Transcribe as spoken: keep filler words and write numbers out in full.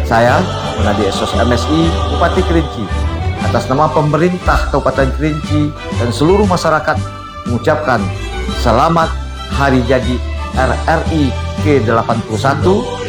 Saya, Munadi Esos M S I Bupati Kerinci, atas nama pemerintah Kabupaten Kerinci dan seluruh masyarakat mengucapkan selamat Hari Jadi R R I ke delapan puluh satu